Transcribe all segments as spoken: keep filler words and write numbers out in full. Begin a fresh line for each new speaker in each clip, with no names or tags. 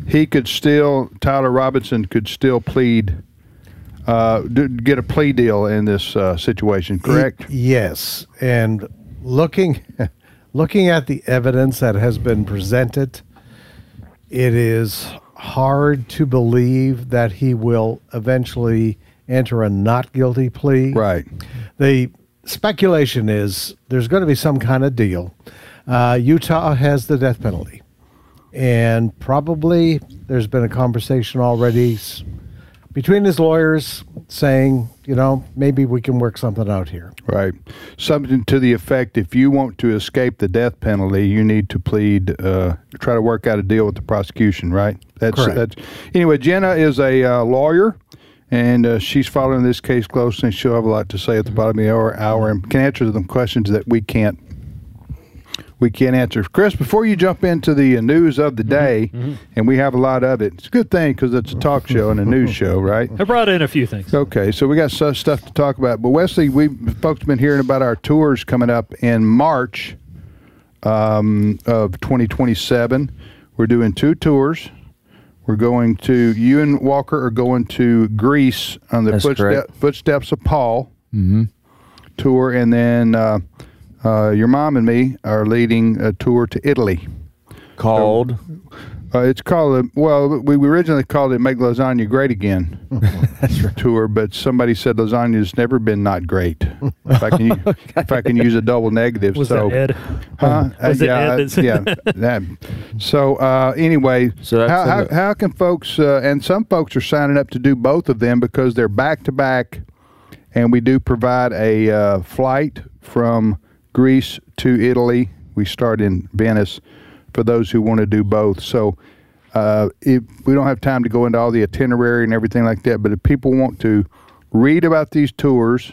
he could still, Tyler Robinson could still plead, uh, d- get a plea deal in this uh, situation, correct?
He, yes, and looking, looking at the evidence that has been presented, it is hard to believe that he will eventually enter a not guilty plea.
Right.
The speculation is there's going to be some kind of deal. Uh, Utah has the death penalty, and probably there's been a conversation already s- between his lawyers saying, you know, maybe we can work something out here.
Right. Something to the effect, if you want to escape the death penalty, you need to plead, uh, try to work out a deal with the prosecution, right? That's,
Correct.
That's, anyway, Jenna is a uh, lawyer, and uh, she's following this case closely, and she'll have a lot to say at the bottom of the hour, hour and can answer them questions that we can't we can't answer. Chris, before you jump into the uh, news of the day, mm-hmm. and we have a lot of it, it's a good thing because it's a talk show and a news show, right?
I brought in a few things.
Okay, so we got some stuff to talk about. But Wesley, we folks have been hearing about our tours coming up in March um, of twenty twenty-seven. We're doing two tours. We're going to, you and Walker are going to Greece on the footstep, Footsteps of Paul
mm-hmm.
tour, and then uh, uh, your mom and me are leading a tour to Italy.
Called?
Uh, it's called, well, we originally called it Make Lasagna Great Again
That's right.
tour, but somebody said lasagna's never been not great. If I can, okay. if I can use a double negative.
Was
so,
that Ed?
Huh?
Was
uh,
it
yeah,
Ed that said
yeah.
that?
That. So uh, anyway,
so that's
how, how,
the,
how can folks, uh, and some folks are signing up to do both of them because they're back-to-back, and we do provide a uh, flight from Greece to Italy. We start in Venice for those who want to do both. So uh, if we don't have time to go into all the itinerary and everything like that, but if people want to read about these tours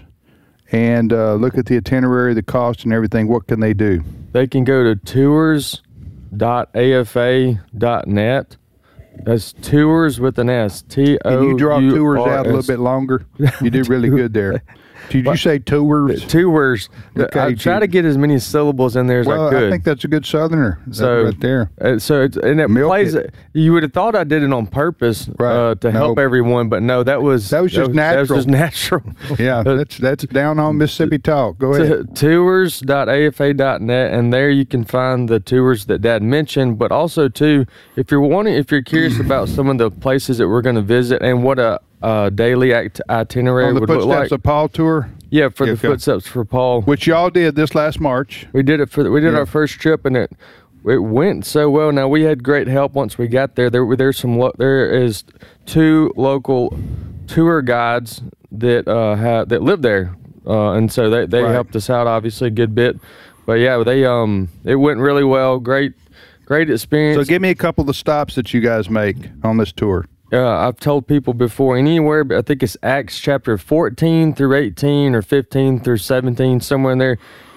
and uh, look at the itinerary, the cost and everything, what can they do?
They can go to tours dot a f a dot net. That's tours with an S. T O U R S.
Can you draw tours out a little bit longer? You did really good there. Did you say tours?
Tours.
Okay,
I try to get as many syllables in there as
well,
I could.
I think that's a good Southerner.
So
right there.
Uh, so it's, and it
Milk
plays.
it.
You would have thought I did it on purpose
Right.
uh, to
No.
help everyone, but no, that was
That was just natural.
That was just natural.
Yeah, that's that's down on Mississippi talk. Go ahead.
tours dot a f a dot net, and there you can find the tours that Dad mentioned. But also, too, if you're wanting, if you're curious about some of the places that we're going to visit and what a uh, daily act- itinerary
On the
would look
Footsteps
like.
of Paul tour,
Yeah, for
Yeah,
the
okay.
Footsteps for Paul.
which y'all did this last March.
We did it for the, we did
Yeah.
our first trip, and it it went so well. Now we had great help once we got there. There there's some lo- there is two local tour guides that uh have that live there, uh, and so they they
Right.
helped us out obviously a good bit. But yeah, they um it went really well. Great great experience.
So give me a couple of the stops that you guys make on this tour.
Uh, I've told people before, anywhere, but I think it's Acts chapter fourteen through eighteen or fifteen through seventeen, somewhere in there.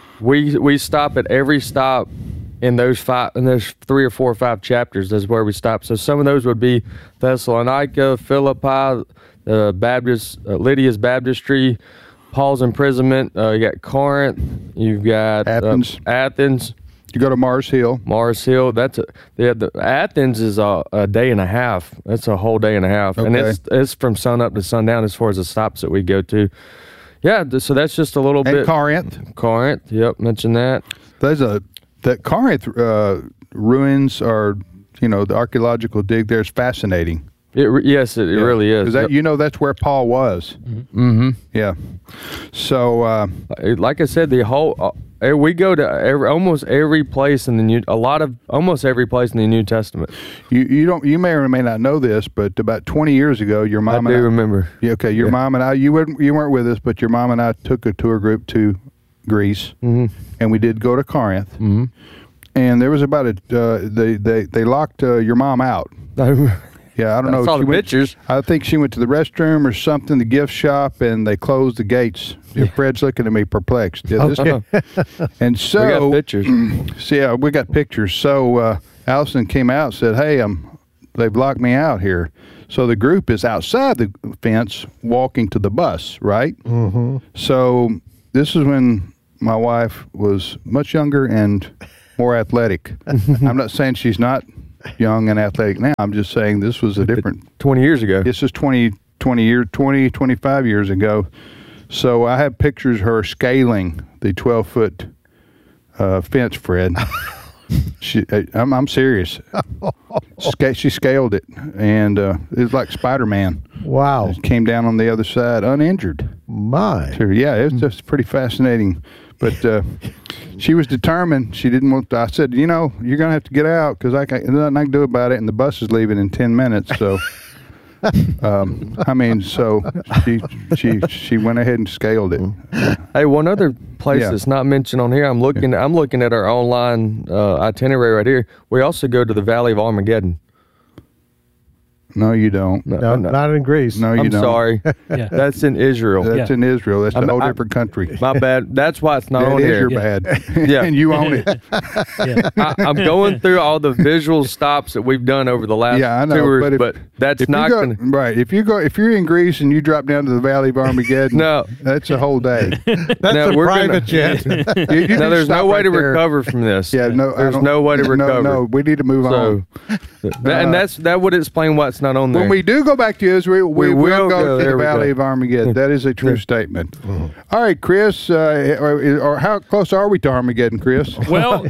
We we stop at every stop in those five, in those three or four or five chapters. That's where we stop. So some of those would be Thessalonica, Philippi, uh, Baptist, uh, Lydia's baptistry, Paul's imprisonment. Uh, you got Corinth. You've got
Athens.
Uh, Athens.
You go to Mars Hill.
Mars Hill. That's a, yeah. The Athens is a, a day and a half. That's a whole day and a half, and
Okay.
it's it's from sun up to sundown as far as the stops that we go to. Yeah, th- so that's just a little
And
bit.
Corinth.
Corinth. Yep, mentioned that.
There's a the Corinth uh, ruins are, you know, the archaeological dig there is fascinating.
It re- yes, it, it
Yeah.
really is.
Is that
Yep.
you know that's where Paul was?
Mm-hmm.
Yeah. So uh,
Like I said, the whole uh, eh, we go to every, almost every place in the new, a lot of almost every place in the New Testament.
you you don't you may or may not know this, but about twenty years ago, your mom
I do
and I,
remember.
yeah, okay, your
Yeah.
mom and I, you weren't you weren't with us, but your mom and I took a tour group to Greece,
Mm-hmm.
and we did go to Corinth,
Mm-hmm.
and there was about a uh, they they they locked uh, your mom out. Yeah, I don't
I
know.
saw
she
the
went-
pictures.
I think she went to the restroom or something, the gift shop, and they closed the gates. Yeah. Fred's looking at me perplexed. Yeah, this- and so,
We got pictures.
so, yeah, we got pictures. So uh, Allison came out and said, hey, um, they've locked me out here. So the group is outside the fence walking to the bus, right?
Mm-hmm.
So this is when my wife was much younger and more athletic. I'm not saying she's not young and athletic now. I'm just saying this was a different.
twenty years ago.
This is twenty, twenty years, twenty, twenty-five years ago. So I have pictures of her scaling the twelve foot uh, fence, Fred. she, I'm, I'm serious. Sca- she scaled it, and uh, it was like Spider-Man.
Wow.
It came down on the other side uninjured.
My.
So, yeah, it was just pretty fascinating. But uh, she was determined. She didn't want to, I said, you know, you're going to have to get out because I can, there's nothing I can do about it, and the bus is leaving in ten minutes. So, um, I mean, so she she she went ahead and scaled it.
Hey, one other place
Yeah.
that's not mentioned on here. I'm looking. I'm looking at our online uh, itinerary right here. We also go to the Valley of Armageddon.
No, you don't.
No,
No,
no.
not in Greece.
No, you
I'm
don't.
sorry.
Yeah.
That's in Israel.
That's
Yeah.
in Israel. That's a
I'm-
whole
I-
different country.
My bad. That's why it's not
That
on
is
here.
your
Yeah.
bad.
Yeah.
And you own it.
Yeah.
I, I'm going through all the visual stops that we've done over the last
Yeah, I know.
tours,
but
but,
if,
that's
if
not
you go,
going to.
right. If you go, if you're in Greece and you drop down to the Valley of Armageddon,
No.
that's a whole day.
That's
No,
a
we're
private
gonna-
jet.
You- you
No,
just
there's
stop
no way
right
to
there.
recover from this.
Yeah, no, I
there's
don't-
no way to recover.
No, no, we need to move
So,
on.
that, and that's that would explain why it's not on there.
When we do go back to Israel, we,
We
will
will
go,
go,
to
there
the
we
Valley
go.
of Armageddon. That is a true statement. All right, Chris, uh, or, or how close are we to Armageddon, Chris?
Well,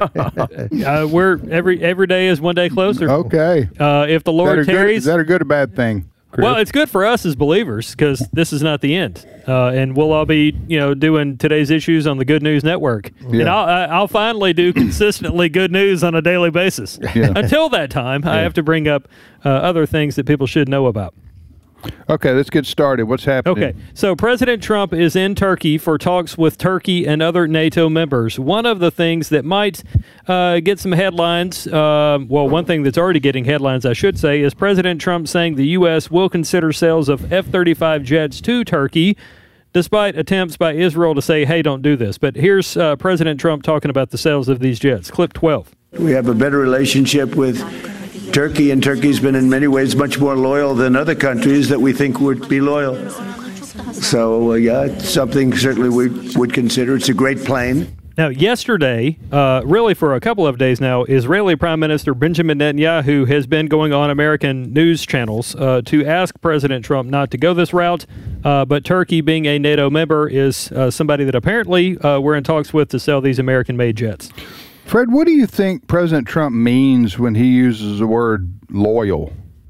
uh, we're every every day is one day closer.
Okay.
Uh, if the
Is that, a
Lord
good,
tarries,
is that a good or bad thing, Chris?
well, it's good for us as believers because this is not the end, uh, and we'll all be, you know, doing today's issues on the Good News Network, and
Yeah.
I'll I- I'll finally do consistently good news on a daily basis.
Yeah.
Until that time, I have to bring up uh, other things that people should know about.
Okay, let's get started. What's happening?
Okay, so President Trump is in Turkey for talks with Turkey and other NATO members. One of the things that might uh, get some headlines, uh, well, one thing that's already getting headlines, I should say, is President Trump saying the U S will consider sales of F thirty-five jets to Turkey, despite attempts by Israel to say, hey, don't do this. But here's uh, President Trump talking about the sales of these jets. Clip twelve.
We have a better relationship with Turkey, and Turkey's been in many ways much more loyal than other countries that we think would be loyal. So, uh, yeah, it's something certainly we would consider. It's a great plane.
Now, yesterday, uh, really for a couple of days now, Israeli Prime Minister Benjamin Netanyahu has been going on American news channels uh, to ask President Trump not to go this route. Uh, but Turkey, being a NATO member, is uh, somebody that apparently uh, we're in talks with to sell these American-made jets.
Fred, what do you think President Trump means when he uses the word loyal?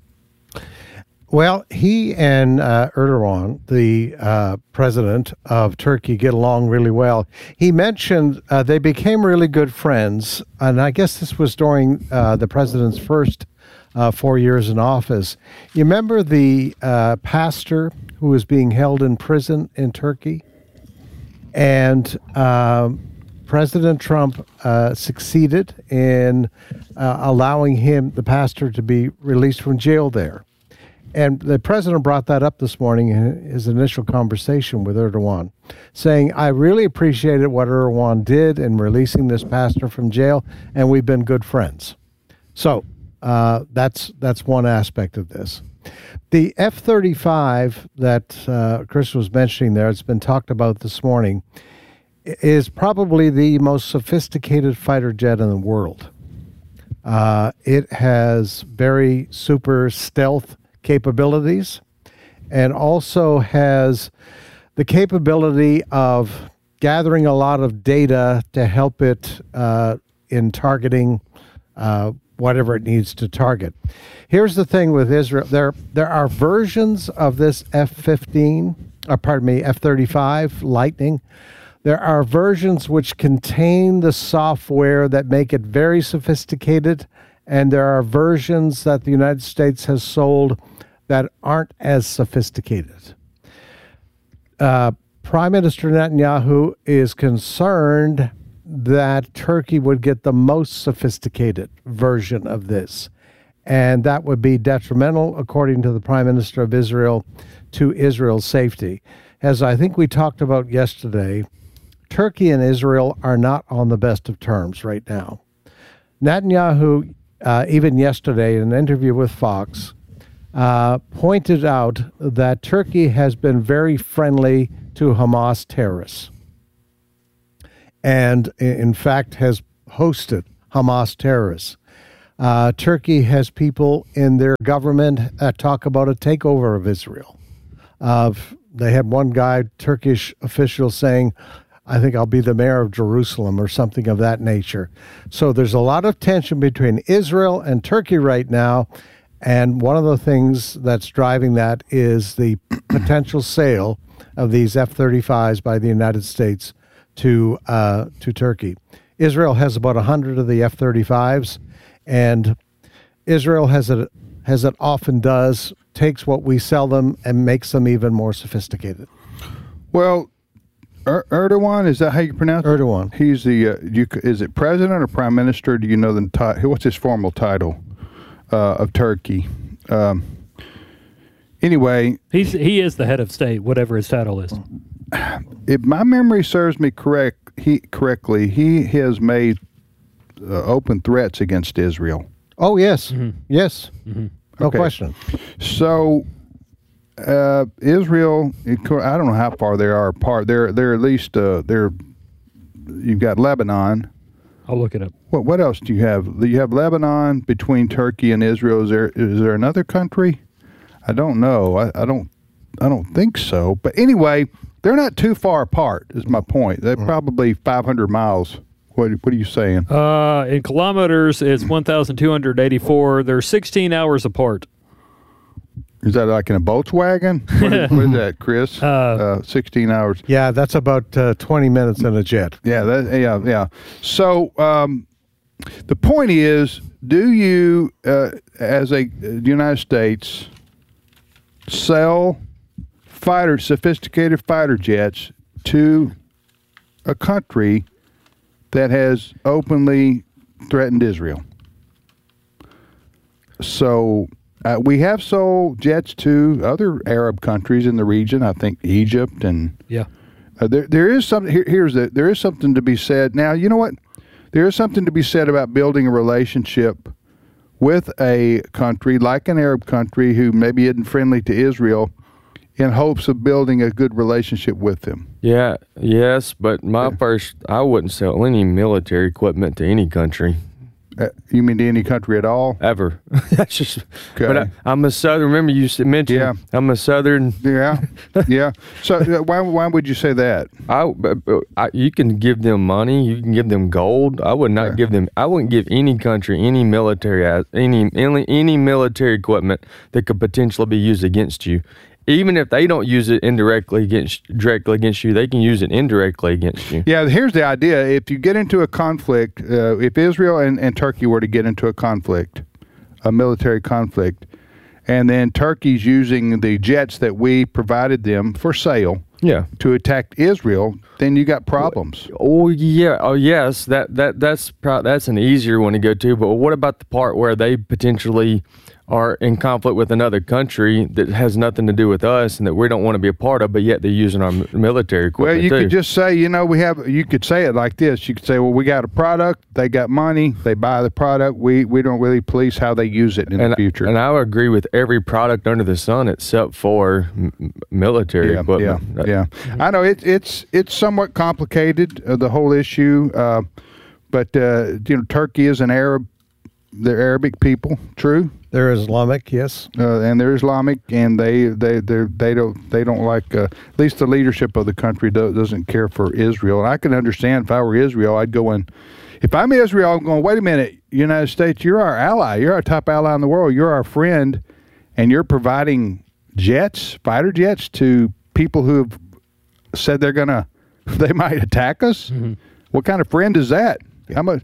Well, he and uh, Erdogan, the uh, president of Turkey, get along really well. He mentioned uh, they became really good friends, and I guess this was during uh, the president's first uh, four years in office. You remember the uh, pastor who was being held in prison in Turkey? And um, President Trump uh, succeeded in uh, allowing him, the pastor, to be released from jail there. And the president brought that up this morning in his initial conversation with Erdogan, saying, I really appreciated what Erdogan did in releasing this pastor from jail, and we've been good friends. So uh, that's that's one aspect of this. The F thirty-five that uh, Chris was mentioning there, it's been talked about this morning, is probably the most sophisticated fighter jet in the world. Uh, it has very super stealth capabilities, and also has the capability of gathering a lot of data to help it uh, in targeting uh, whatever it needs to target. Here's the thing with Israel: there there are versions of this F fifteen, or pardon me, F thirty-five Lightning. There are versions which contain the software that make it very sophisticated, and there are versions that the United States has sold that aren't as sophisticated. Uh, Prime Minister Netanyahu is concerned that Turkey would get the most sophisticated version of this, and that would be detrimental, according to the Prime Minister of Israel, to Israel's safety. As I think we talked about yesterday, Turkey and Israel are not on the best of terms right now. Netanyahu, uh, even yesterday in an interview with Fox, uh, pointed out that Turkey has been very friendly to Hamas terrorists, and in fact has hosted Hamas terrorists. Uh, Turkey has people in their government uh, talk about a takeover of Israel. Uh, they had one guy, Turkish official, saying, I think I'll be the mayor of Jerusalem or something of that nature. So there's a lot of tension between Israel and Turkey right now. And one of the things that's driving that is the potential sale of these F thirty-fives by the United States to uh, to Turkey. Israel has about one hundred of the F thirty-fives, and Israel, has it, as it often does, takes what we sell them and makes them even more sophisticated.
Well, er- Erdogan, is that how you pronounce it?
Erdogan.
He's the, uh, you, is it president or prime minister? Do you know the title? What's his formal title uh, of Turkey? Um, anyway.
He's He is the head of state, whatever his title is.
If my memory serves me correct, he correctly, he has made uh, open threats against Israel.
Oh, yes.
Mm-hmm.
Yes.
Mm-hmm.
No
Okay.
question.
So, uh, Israel, it co- I don't know how far they are apart. They're they're at least uh, they're. You've got Lebanon.
I'll look it up.
What what else do you have? You have Lebanon between Turkey and Israel. Is there is there another country? I don't know. I, I don't I don't think so. But anyway, they're not too far apart. Is my point. They're probably five hundred miles. What what are you saying?
Uh, in kilometers, it's one thousand two hundred eighty-four. They're sixteen hours apart.
Is that like in a Volkswagen? What is, what is that, Chris?
Uh,
uh, sixteen hours.
Yeah, that's about uh, twenty minutes in a jet.
Yeah, that, yeah, yeah. So um, the point is, do you, uh, as a the United States, sell fighter, sophisticated fighter jets to a country that has openly threatened Israel? So uh, we have sold jets to other Arab countries in the region. I think Egypt and
Yeah.
uh, there. There is something. Here, here's the. There is something to be said. Now, you know what? There is something to be said about building a relationship with a country like an Arab country who maybe isn't friendly to Israel, in hopes of building a good relationship with them.
Yeah, yes, but my first, I wouldn't sell any military equipment to any country.
Uh, you mean to any country at all?
Ever. That's just,
Okay.
but I, I'm a Southern, remember you s- mentioned,
Yeah.
I'm a Southern,
Yeah, yeah. So uh, why why would you say that?
I, I, you can give them money, you can give them gold. I would not
Yeah.
give them, I wouldn't give any country any military, as- any, any, any military equipment that could potentially be used against you. Even if they don't use it indirectly against, directly against you, they can use it indirectly against you.
Yeah, here's the idea. If you get into a conflict, uh, if Israel and, and Turkey were to get into a conflict, a military conflict, and then Turkey's using the jets that we provided them for sale
Yeah.
to attack Israel, then you got problems.
Oh yeah, oh yes, that that that's pro- that's an easier one to go to. But what about the part where they potentially are in conflict with another country that has nothing to do with us and that we don't want to be a part of, but yet they're using our m- military equipment
Well, you
too.
could just say, you know, we have. You could say it like this. You could say, well, we got a product. They got money. They buy the product. We we don't really police how they use it in
and,
the future.
and I would agree with every product under the sun except for m- m- military
yeah,
equipment.
yeah,
That-
yeah. I know it, it's it's somewhat complicated, uh, the whole issue. Uh, but uh, you know, Turkey is an Arab. They're Arabic people. True.
They're Islamic, yes.
Uh, and they're Islamic, and they they they they don't they don't like uh, at least the leadership of the country do, doesn't care for Israel. And I can understand if I were Israel, I'd go in. If I'm Israel, I'm going. Wait a minute, United States, you're our ally. You're our top ally in the world. You're our friend, and you're providing jets, fighter jets, to people who have said they're gonna they might attack us.
Mm-hmm.
What kind of friend is that? How much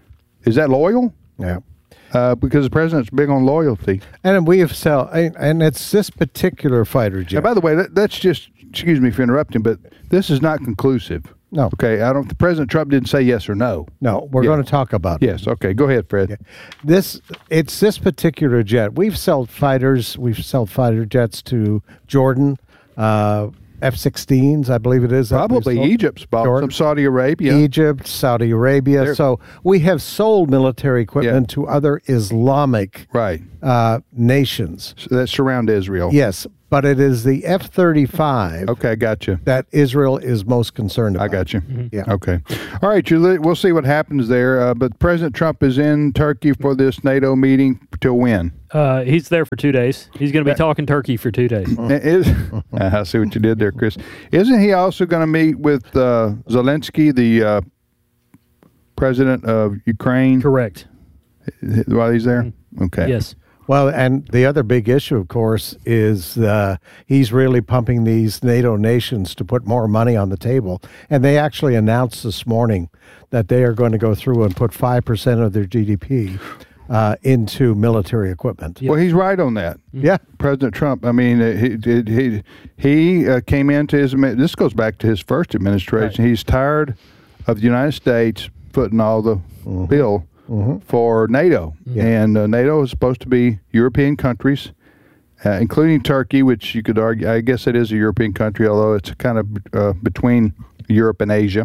is that loyal?
Yeah.
Uh, because the president's big on loyalty.
And we have sell, and and it's this particular fighter jet.
And by the way, that, that's just, excuse me for interrupting, but this is not conclusive.
No.
Okay, I don't. The President Trump didn't say yes or no.
no, we're
Yeah.
going to talk about it.
Yes. Okay. Go ahead, Fred.
This it's this particular jet. We've sold fighters. We've sold fighter jets to Jordan, uh, F sixteens, I believe it is. that we've
Probably
sold.
Egypt's bought
Jordan.
some Saudi Arabia.
Egypt, Saudi Arabia.
They're-
So we have sold military equipment to other Islamic
Right.
uh, nations.
So that surround Israel.
Yes, but it is the F thirty-five
Okay, gotcha.
that Israel is most concerned about.
I got you.
Yeah.
Okay. All right, Julie, we'll see what happens there. Uh, but President Trump is in Turkey for this NATO meeting till when?
Uh, he's there for two days. He's going to be talking Turkey for two days.
Is, I see what you did there, Chris. Isn't he also going to meet with uh, Zelensky, the uh, president of Ukraine,
Correct.
while he's there? Okay.
Yes.
Well, and the other big issue, of course, is uh, he's really pumping these NATO nations to put more money on the table. And they actually announced this morning that they are going to go through and put five percent of their G D P uh, into military equipment.
Well, he's right on that.
Yeah.
President Trump, I mean, uh, he he, he, he uh, came into his, admi- this goes back to his first administration. He's tired of the United States putting all the bill Mm-hmm. for NATO.
Yeah.
And uh, NATO is supposed to be European countries, uh, including Turkey, which you could argue, I guess it is a European country, although it's kind of uh, between Europe and Asia.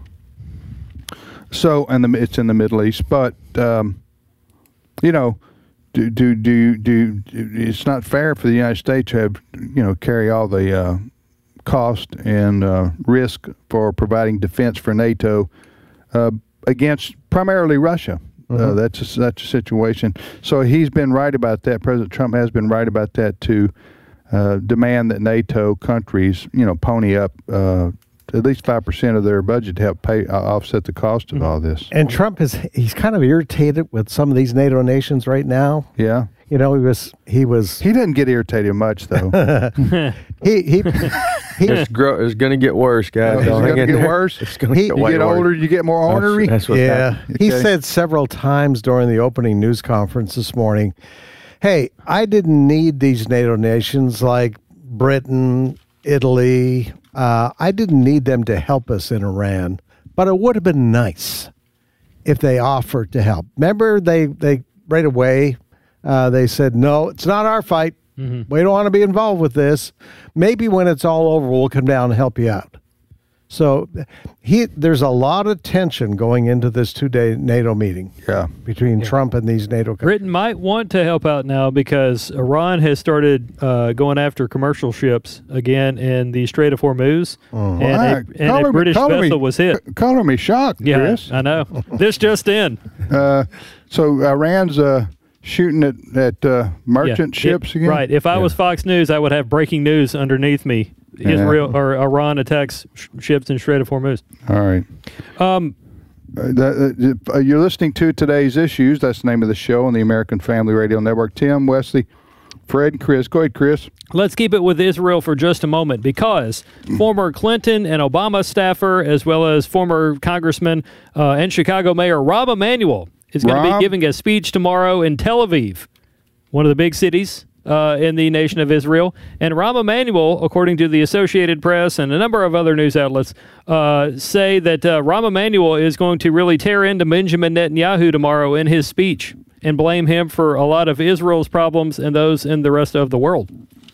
So, and the, it's in the Middle East. But, um, you know, do, do, do, do, it's not fair for the United States to have, you know, carry all the uh, cost and uh, risk for providing defense for NATO uh, against primarily Russia. Uh,
Mm-hmm.
that's a, that's a situation. So he's been right about that. President Trump has been right about that to uh, demand that NATO countries, you know, pony up uh, at least five percent of their budget to help pay uh, offset the cost of all this.
And Trump is, he's kind of irritated with some of these NATO nations right now.
Yeah.
You know, he was, he was,
He doesn't get irritated much, though.
he, he, he,
It's, grow, it's going to get worse, guys.
It's
Don't
going
hang
to
in
get
there.
worse.
It's going to
He-
get
You
way
get
worse.
older, you get more ornery.
That's, that's what's
yeah,
happening.
he
Okay.
said several times during the opening news conference this morning, hey, I didn't need these NATO nations like Britain, Italy. Uh, I didn't need them to help us in Iran, but it would have been nice if they offered to help. Remember, they, they right away, uh, they said, no, it's not our fight. We don't want to be involved with this. Maybe when it's all over, we'll come down and help you out. So he, there's a lot of tension going into this two-day NATO meeting
Yeah.
between Trump and these NATO countries.
Britain might want to help out now because Iran has started uh, going after commercial ships again in the Strait of Hormuz, and
Wow.
a, and a
Color me-
British
color me-
vessel was hit.
c- Color me shocked,
Yeah,
Chris.
I know. This just in.
Uh, so Iran's uh, shooting at, at uh, merchant
Yeah,
ships
it-
again?
Right. If I was Fox News, I would have breaking news underneath me. Israel or Iran attacks sh- ships in Strait of Hormuz.
All right.
Um,
Uh, the, uh, you're listening to Today's Issues. That's the name of the show on the American Family Radio Network. Tim, Wesley, Fred, and Chris. Go ahead, Chris.
Let's keep it with Israel for just a moment because former Clinton and Obama staffer, as well as former Congressman uh, and Chicago Mayor Rahm Emanuel, is going to be
Rahm?
giving a speech tomorrow in Tel Aviv, one of the big cities uh, in the nation of Israel. And Rahm Emanuel, according to the Associated Press and a number of other news outlets, uh, say that uh, Rahm Emanuel is going to really tear into Benjamin Netanyahu tomorrow in his speech and blame him for a lot of Israel's problems and those in the rest of the world.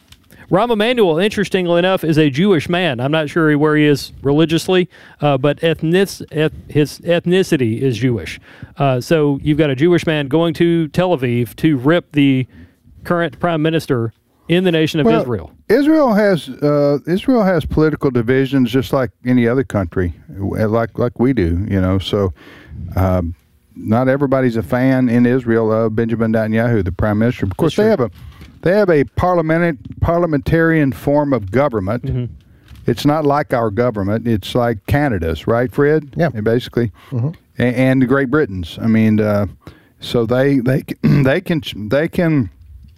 Rahm Emanuel, interestingly enough, is a Jewish man. I'm not sure where he is religiously, uh, but ethnic, eth- his ethnicity is Jewish. Uh, so you've got a Jewish man going to Tel Aviv to rip the current prime minister in the nation of
Well,
Israel.
Israel has uh, Israel has political divisions just like any other country, like like we do. You know, so um, not everybody's a fan in Israel of Benjamin Netanyahu, the prime minister. Of course,
That's
they
true.
have a they have a parliament parliamentarian form of government.
Mm-hmm.
It's not like our government. It's like Canada's, right, Fred?
Yeah.
basically,
Mhm.
A- and the Great Britain's. I mean, uh, so they they they can they can.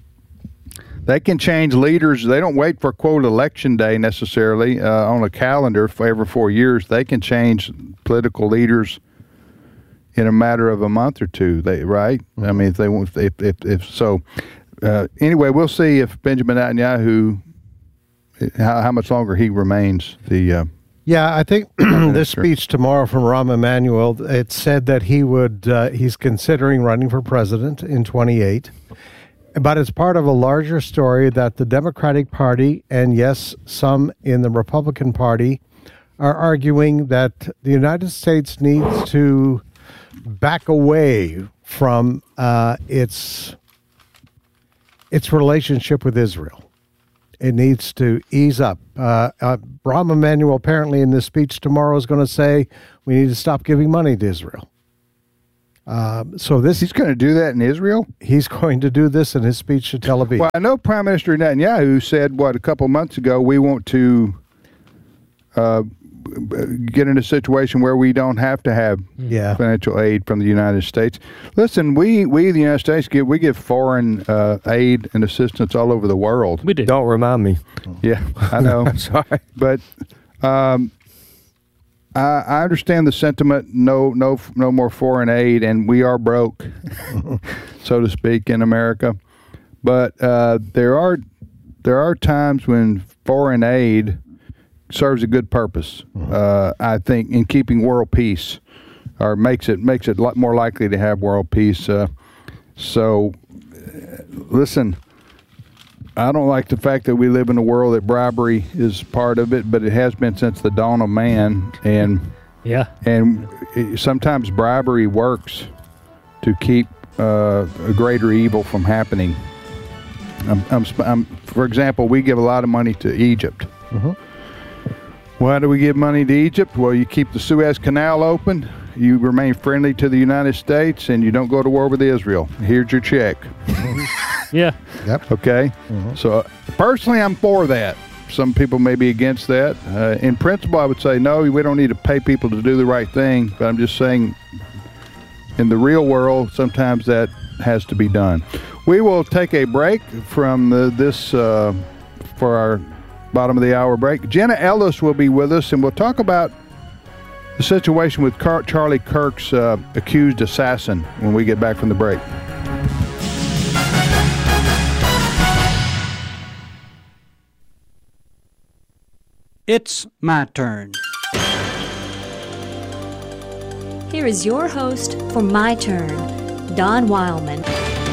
They can change leaders. They don't wait for, quote, election day necessarily uh, on a calendar for every four years. They can change political leaders in a matter of a month or two, They right? Mm-hmm. I mean, if they want, if, if, if so. Uh, anyway, we'll see if Benjamin Netanyahu, how, how much longer he remains the. Uh,
Yeah, I think this
Minister.
speech tomorrow from Rahm Emanuel, it said that he would, uh, he's considering running for president in twenty-eight. But it's part of a larger story that the Democratic Party and, yes, some in the Republican Party are arguing that the United States needs to back away from uh, its its relationship with Israel. It needs to ease up. Uh, uh, Rahm Emanuel apparently in this speech tomorrow is going to say we need to stop giving money to Israel. Uh, so this
He's going to do that in Israel?
he's going to do this in his speech to Tel Aviv.
Well, I know Prime Minister Netanyahu said, what, a couple months ago, we want to uh, get in a situation where we don't have to have
Yeah.
financial aid from the United States. Listen, we, we the United States, give we give foreign uh, aid and assistance all over the world.
We did.
Don't remind me.
Yeah, I know.
Sorry.
But um, I, I understand the sentiment. No, no, no more foreign aid, and we are broke, so to speak, in America. But uh, there are there are times when foreign aid serves a good purpose. Uh, I think in keeping world peace, or makes it makes it a lot more likely to have world peace. Uh, so, uh, listen. I don't like the fact that we live in a world that bribery is part of it, but it has been since the dawn of man, and
Yeah.
and it, sometimes bribery works to keep uh, a greater evil from happening. I'm, I'm, sp- I'm, for example, we give a lot of money to Egypt. Why do we give money to Egypt? Well, you keep the Suez Canal open, you remain friendly to the United States, and you don't go to war with Israel. Here's your check.
Yeah.
Okay, so personally, I'm for that. Some people may be against that. Uh, in principle, I would say no. We don't need to pay people to do the right thing. But I'm just saying, in the real world, sometimes that has to be done. We will take a break from the, this uh, for our bottom of the hour break. Jenna Ellis will be with us, and we'll talk about the situation with Car- Charlie Kirk's uh, accused assassin when we get back from the break.
It's my turn.
Here is your host for My Turn, Don Wildman.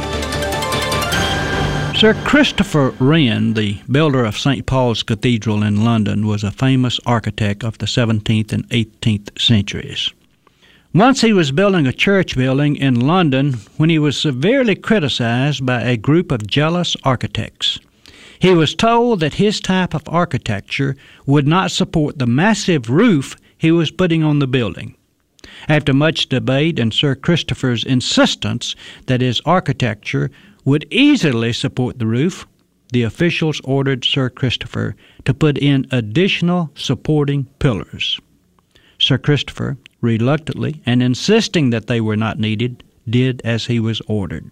Sir Christopher Wren, the builder of Saint Paul's Cathedral in London, was a famous architect of the seventeenth and eighteenth centuries. Once he was building a church building in London when he was severely criticized by a group of jealous architects. He was told that his type of architecture would not support the massive roof he was putting on the building. After much debate and Sir Christopher's insistence that his architecture would easily support the roof, the officials ordered Sir Christopher to put in additional supporting pillars. Sir Christopher, reluctantly and insisting that they were not needed, did as he was ordered.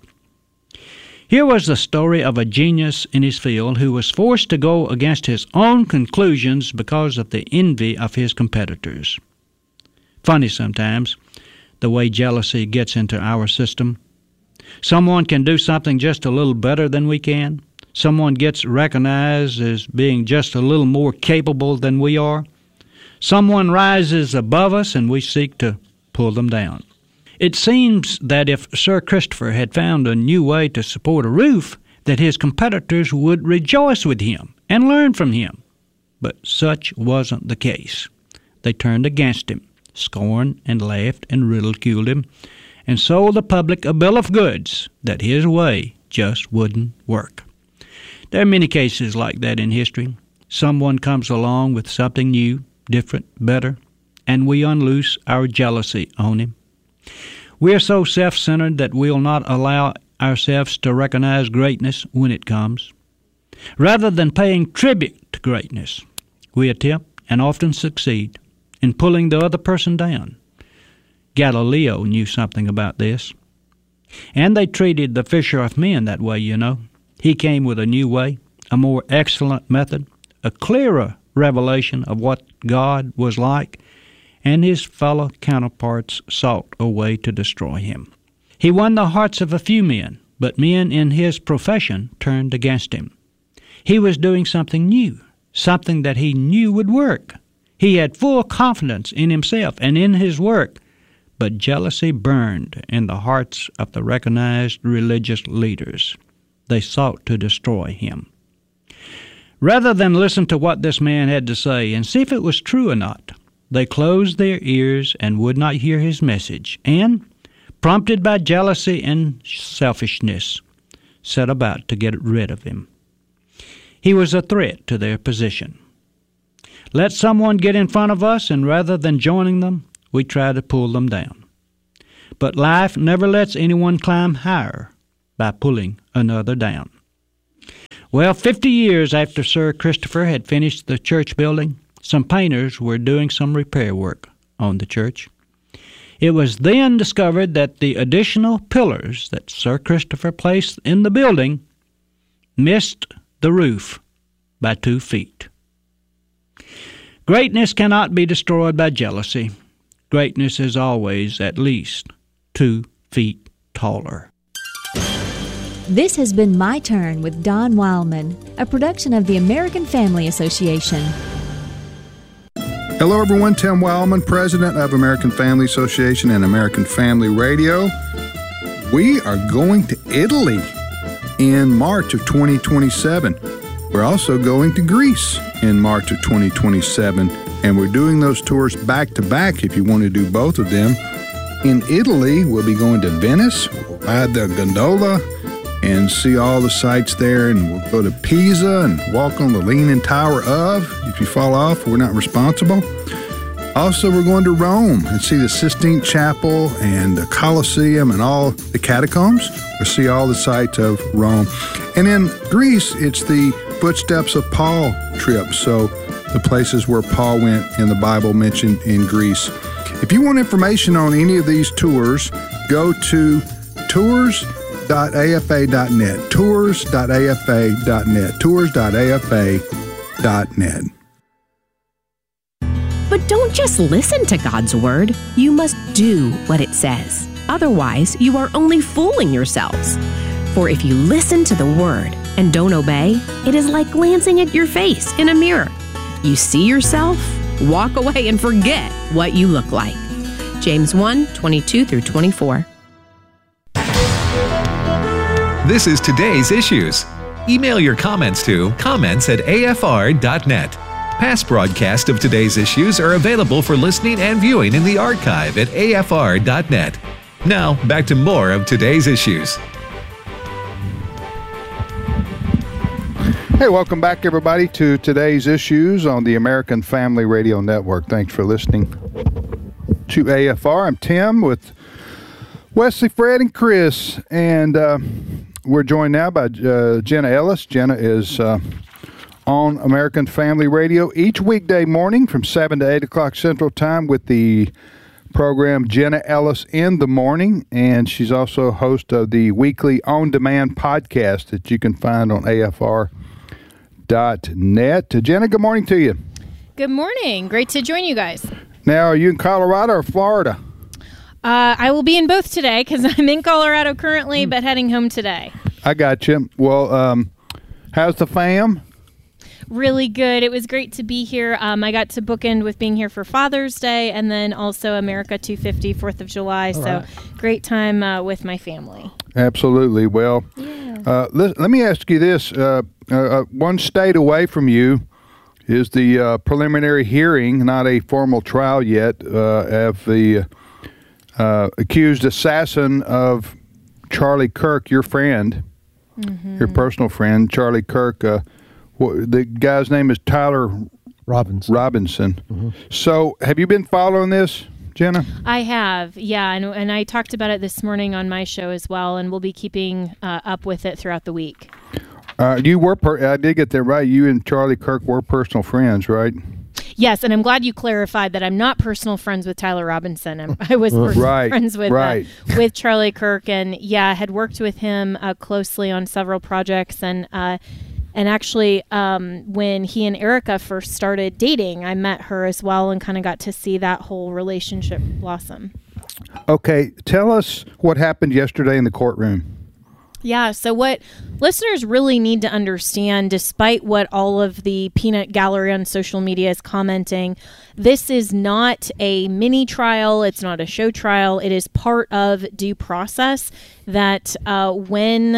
Here was the story of a genius in his field who was forced to go against his own conclusions because of the envy of his competitors. Funny sometimes, the way jealousy gets into our system. Someone can do something just a little better than we can. Someone gets recognized as being just a little more capable than we are. Someone rises above us and we seek to pull them down. It seems that if Sir Christopher had found a new way to support a roof, that his competitors would rejoice with him and learn from him. But such wasn't the case. They turned against him, scorned and laughed and ridiculed him, and sold the public a bill of goods that his way just wouldn't work. There are many cases like that in history. Someone comes along with something new, different, better, and we unloose our jealousy on him. We are so self-centered that we'll not allow ourselves to recognize greatness when it comes. Rather than paying tribute to greatness, we attempt, and often succeed, in pulling the other person down. Galileo knew something about this. And they treated the fisher of men that way, you know. He came with a new way, a more excellent method, a clearer revelation of what God was like, and his fellow counterparts sought a way to destroy him. He won the hearts of a few men, but men in his profession turned against him. He was doing something new, something that he knew would work. He had full confidence in himself and in his work, but jealousy burned in the hearts of the recognized religious leaders. They sought to destroy him. Rather than listen to what this man had to say and see if it was true or not, they closed their ears and would not hear his message, and, prompted by jealousy and selfishness, set about to get rid of him. He was a threat to their position. Let someone get in front of us, and rather than joining them, we try to pull them down. But life never lets anyone climb higher by pulling another down. Well, fifty years after Sir Christopher had finished the church building, some painters were doing some repair work on the church. It was then discovered that the additional pillars that Sir Christopher placed in the building missed the roof by two feet. Greatness cannot be destroyed by jealousy. Greatness is always at least two feet taller.
This has been My Turn with Don Wildman, a production of the American Family Association.
Hello, everyone. Tim Wildman, president of American Family Association and American Family Radio. We are going to Italy in March of twenty twenty-seven. We're also going to Greece in March of twenty twenty-seven, and we're doing those tours back to back if you want to do both of them. In Italy, we'll be going to Venice, we'll ride the gondola and see all the sights there, and we'll go to Pisa and walk on the Leaning Tower of. If you fall off, we're not responsible. Also, we're going to Rome and see the Sistine Chapel and the Colosseum and all the catacombs. We'll see all the sights of Rome. And in Greece, it's the Footsteps of Paul trip, so the places where Paul went in the Bible mentioned in Greece. If you want information on any of these tours, go to tours dot a f a dot net, tours dot a f a dot net, tours dot a f a dot net.
But don't just listen to God's Word. You must do what it says. Otherwise, you are only fooling yourselves. For if you listen to the Word and don't obey, it is like glancing at your face in a mirror. You see yourself, walk away, and forget what you look like. James one, twenty-two through twenty-four.
This is Today's Issues. Email your comments to comments at a f r dot net. Past broadcasts of Today's Issues are available for listening and viewing in the archive at a f r dot net. Now, back to more of Today's Issues.
Hey, welcome back, everybody, to Today's Issues on the American Family Radio Network. Thanks for listening to A F R. I'm Tim with Wesley, Fred, and Chris, and uh, we're joined now by uh, Jenna Ellis. Jenna is uh, on American Family Radio each weekday morning from seven to eight o'clock Central Time with the program Jenna Ellis in the Morning, and she's also a host of the weekly on-demand podcast that you can find on A F R dot net. Jenna, good morning to you.
Good morning. Great to join you guys.
Now, are you in Colorado or Florida?
Uh, I will be in both today because I'm in Colorado currently, but heading home today.
I got you. Well, um, how's the fam?
Really good. It was great to be here. Um, I got to bookend with being here for Father's Day and then also America two fifty, fourth of July. All so right. Great time uh, with my family.
Absolutely. Well, yeah. uh, let, let me ask you this. Uh, uh, one state away from you is the uh, preliminary hearing, not a formal trial yet, uh, of the uh, accused assassin of Charlie Kirk, your friend, mm-hmm. your personal friend, Charlie Kirk. Uh, the guy's name is Tyler
Robinson.
Robinson.
Mm-hmm.
So have you been following this, Jenna?
I have, yeah, and, and I talked about it this morning on my show as well, and we'll be keeping uh, up with it throughout the week.
Uh, you were, per- I did get that right. You and Charlie Kirk were personal friends, right?
Yes, and I'm glad you clarified that I'm not personal friends with Tyler Robinson. I'm, I was personal
right,
friends with
right.
uh, with Charlie Kirk, and yeah, I had worked with him uh, closely on several projects, and uh, and actually, um, when he and Erica first started dating, I met her as well, and kind of got to see that whole relationship blossom.
Okay, tell us what happened yesterday in the courtroom.
Yeah, so what listeners really need to understand, despite what all of the peanut gallery on social media is commenting, this is not a mini trial. It's not a show trial. It is part of due process that uh, when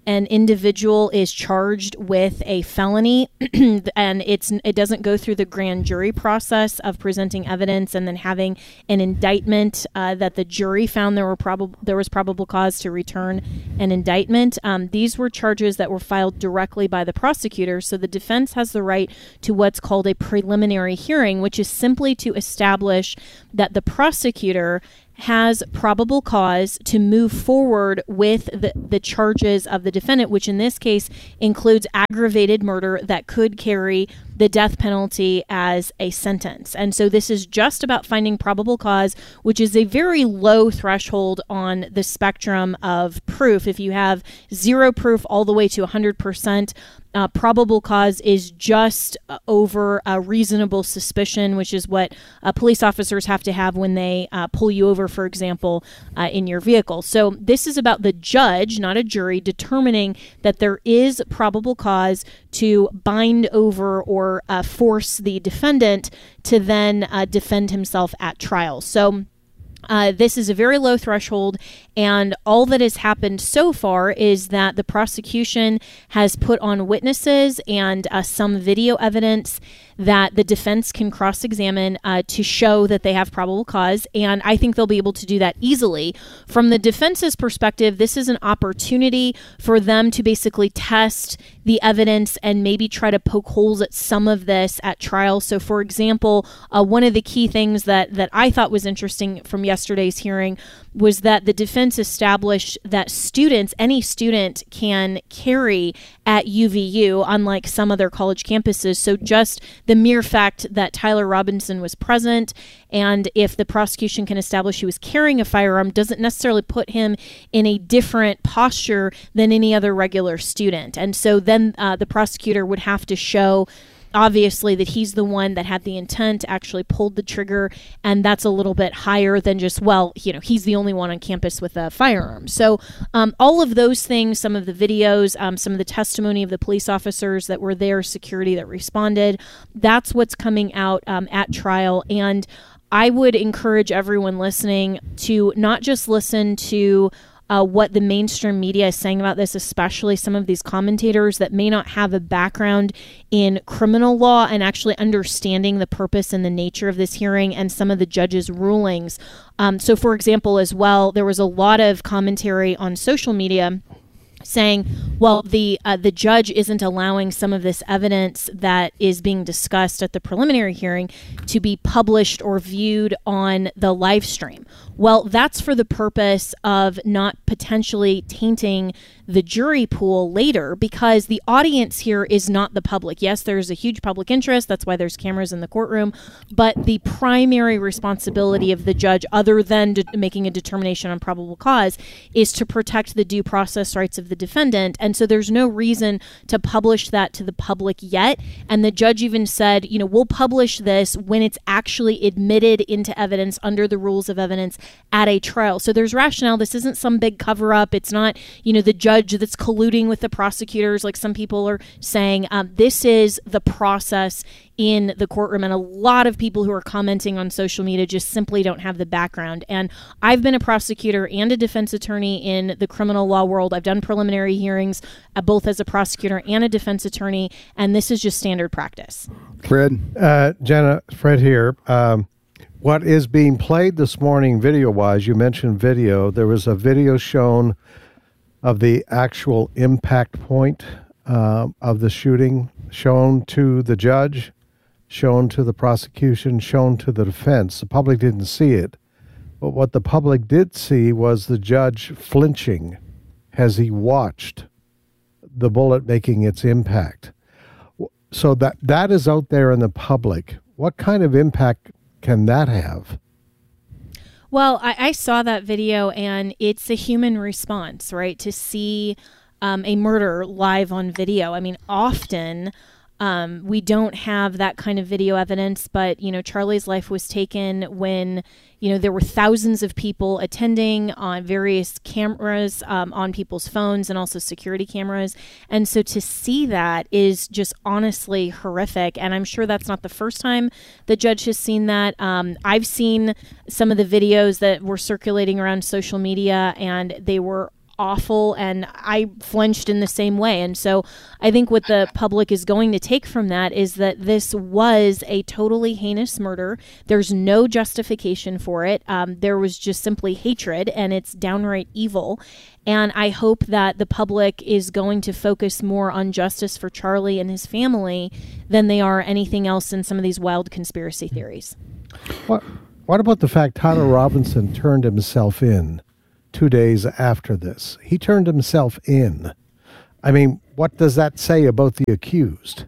an individual is charged with a felony and it's it doesn't go through the grand jury process of presenting evidence and then having an indictment uh, that the jury found there were probable there was probable cause to return an indictment. Um, these were charges that were filed directly by the prosecutor. So the defense has the right to what's called a preliminary hearing, which is simply to establish that the prosecutor has probable cause to move forward with the, the charges of the defendant, which in this case includes aggravated murder that could carry the death penalty as a sentence. And so this is just about finding probable cause, which is a very low threshold on the spectrum of proof. If you have zero proof all the way to one hundred percent, Uh, probable cause is just uh, over a reasonable suspicion, which is what uh, police officers have to have when they uh, pull you over, for example, uh, in your vehicle. So this is about the judge, not a jury, determining that there is probable cause to bind over or uh, force the defendant to then uh, defend himself at trial. So Uh, this is a very low threshold, and all that has happened so far is that the prosecution has put on witnesses and uh, some video evidence that the defense can cross-examine uh, to show that they have probable cause, and I think they'll be able to do that easily. From the defense's perspective, this is an opportunity for them to basically test the evidence and maybe try to poke holes at some of this at trial. So, for example, uh, one of the key things that, that I thought was interesting from yesterday's hearing was that the defense established that students, any student, can carry at U V U, unlike some other college campuses. So just the mere fact that Tyler Robinson was present, and if the prosecution can establish he was carrying a firearm, doesn't necessarily put him in a different posture than any other regular student. And so then uh, the prosecutor would have to show, obviously, that he's the one that had the intent, actually pulled the trigger, and that's a little bit higher than just, well, you know, he's the only one on campus with a firearm. So um, all of those things, some of the videos, um, some of the testimony of the police officers that were there, security that responded, that's what's coming out um, at trial. And I would encourage everyone listening to not just listen to Uh, what the mainstream media is saying about this, especially some of these commentators that may not have a background in criminal law and actually understanding the purpose and the nature of this hearing and some of the judge's rulings. Um, so, for example, as well, there was a lot of commentary on social media saying, well, the uh, the judge isn't allowing some of this evidence that is being discussed at the preliminary hearing to be published or viewed on the live stream. Well, that's for the purpose of not potentially tainting the jury pool later, because the audience here is not the public. Yes, there's a huge public interest. That's why there's cameras in the courtroom. But the primary responsibility of the judge, other than de- making a determination on probable cause, is to protect the due process rights of the defendant. And so there's no reason to publish that to the public yet. And the judge even said, you know, we'll publish this when it's actually admitted into evidence under the rules of evidence at a trial. So there's rationale. This isn't some big cover up. It's not, you know, the judge that's colluding with the prosecutors, like some people are saying. Um, this is the process in the courtroom, and a lot of people who are commenting on social media just simply don't have the background. And I've been a prosecutor and a defense attorney in the criminal law world. I've done preliminary hearings uh, both as a prosecutor and a defense attorney, and this is just standard practice.
Fred?
Uh, Jenna, Fred here. Um, what is being played this morning video-wise, you mentioned video. There was a video shown of the actual impact point uh, of the shooting, shown to the judge, shown to the prosecution, shown to the defense. The public didn't see it. But what the public did see was the judge flinching as he watched the bullet making its impact. So that that is out there in the public. What kind of impact can that have?
Well, I, I saw that video, and it's a human response, right? To see um, a murder live on video. I mean, often um, we don't have that kind of video evidence, but, you know, Charlie's life was taken when, you know, there were thousands of people attending on various cameras um, on people's phones and also security cameras. And so to see that is just honestly horrific. And I'm sure that's not the first time the judge has seen that. Um, I've seen some of the videos that were circulating around social media, and they were awful, and I flinched in the same way. And so I think what the public is going to take from that is that this was a totally heinous murder. There's no justification for it. Um, there was just simply hatred, and it's downright evil. And I hope that the public is going to focus more on justice for Charlie and his family than they are anything else in some of these wild conspiracy theories.
What, what about the fact Tyler Robinson turned himself in two days after this? He turned himself in. I mean, what does that say about the accused?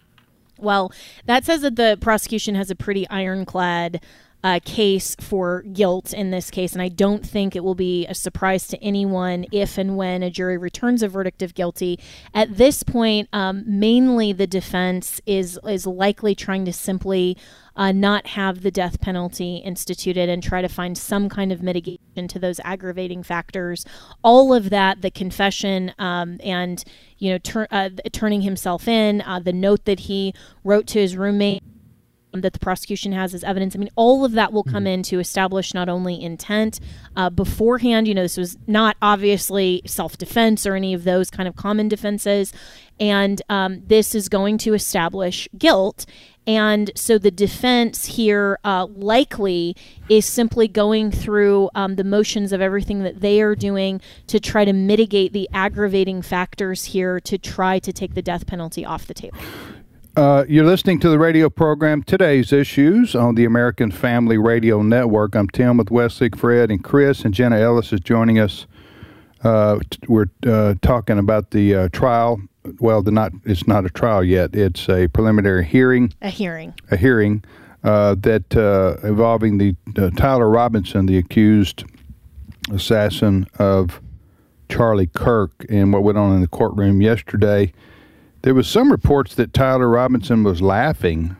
Well, that says that the prosecution has a pretty ironclad Uh, case for guilt in this case, and I don't think it will be a surprise to anyone if and when a jury returns a verdict of guilty. At this point, um, mainly the defense is is likely trying to simply uh, not have the death penalty instituted and try to find some kind of mitigation to those aggravating factors. All of that, the confession um, and you know tur- uh, turning himself in, uh, the note that he wrote to his roommate that the prosecution has as evidence. I mean, all of that will come in to establish not only intent uh, beforehand. You know, this was not obviously self-defense or any of those kind of common defenses. And um, this is going to establish guilt. And so the defense here uh, likely is simply going through um, the motions of everything that they are doing to try to mitigate the aggravating factors here to try to take the death penalty off the table.
Uh, you're listening to the radio program Today's Issues on the American Family Radio Network. I'm Tim with Wesley, Fred, and Chris, and Jenna Ellis is joining us. Uh, t- we're uh, talking about the uh, trial. Well, the not it's not a trial yet. It's a preliminary hearing.
A hearing.
A hearing uh, that uh, involving the uh, Tyler Robinson, the accused assassin of Charlie Kirk, and what went on in the courtroom yesterday. There was some reports that Tyler Robinson was laughing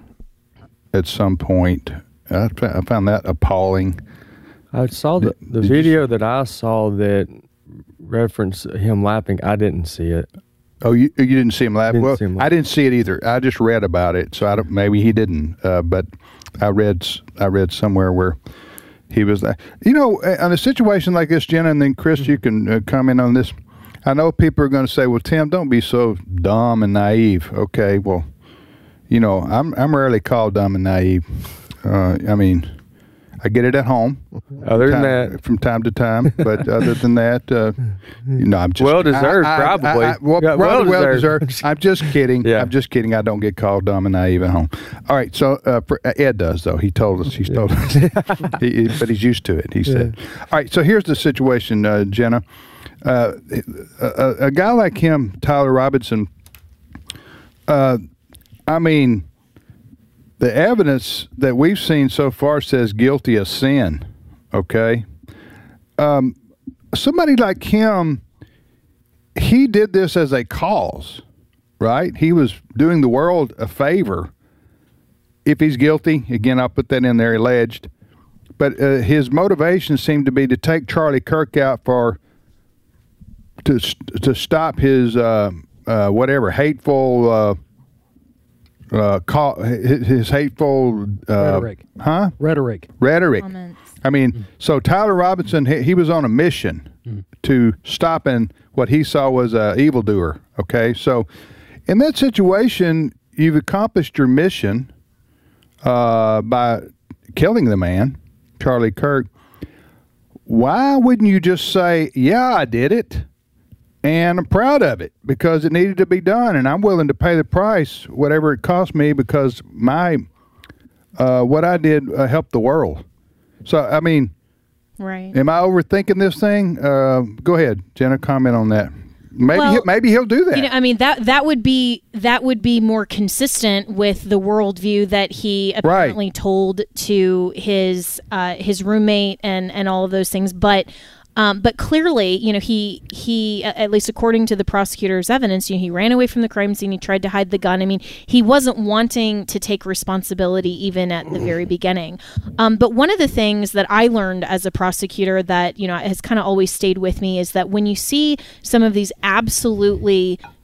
at some point. I, I found that appalling.
I saw the, the
Did
video
you,
that I saw that referenced him laughing. I didn't see it.
Oh, you you didn't see him laugh?
Didn't
Well,
see him laugh.
I didn't see it either. I just read about it, so I don't. Maybe he didn't. Uh, but I read I read somewhere where he was. You know, on a situation like this, Jenna, and then Chris, you can uh, comment on this. I know people are going to say, well, Tim, don't be so dumb and naive. Okay, well, you know, I'm I'm rarely called dumb and naive. Uh, I mean, I get it at home.
Other
time,
than that.
From time to time. But other than that, uh, you know, I'm just...
Well-deserved,
I, I,
probably.
I, I, well,
Yeah,
probably
well-deserved.
well-deserved. I'm just kidding.
Yeah.
I'm just kidding. I don't get called dumb and naive at home. All right, so uh, for, uh, Ed does, though. He told us. He's told us. he, he, but he's used to it, he said. Yeah. All right, so here's the situation, uh, Jenna. Uh, a, a guy like him, Tyler Robinson, uh, I mean, the evidence that we've seen so far says guilty of sin, okay? Um, somebody like him, he did this as a cause, right? He was doing the world a favor. If he's guilty, again, I'll put that in there, alleged. But uh, his motivation seemed to be to take Charlie Kirk out for... to to stop his uh, uh, whatever hateful uh, uh, call, his, his hateful uh,
Rhetoric.
huh
Rhetoric.
rhetoric.
Comments.
I mean, mm. so Tyler Robinson he, he was on a mission mm. to stopping what he saw was a evildoer. Okay, so in that situation, you've accomplished your mission uh, by killing the man, Charlie Kirk. Why wouldn't you just say, "Yeah, I did it"? And I'm proud of it because it needed to be done, and I'm willing to pay the price, whatever it cost me, because my uh, what I did uh, helped the world. So, I mean,
right?
Am I overthinking this thing? Uh, go ahead, Jenna, comment on that. Maybe
well,
he'll, maybe he'll do that.
You know, I mean that that would be that would be more consistent with the worldview that he apparently
right.
told to his uh, his roommate and and all of those things, but. Um, but clearly, you know, he he at least according to the prosecutor's evidence, you know, he ran away from the crime scene. He tried to hide the gun. I mean, he wasn't wanting to take responsibility even at the very beginning. Um, but one of the things that I learned as a prosecutor that, you know, has kind of always stayed with me is that when you see some of these absolutely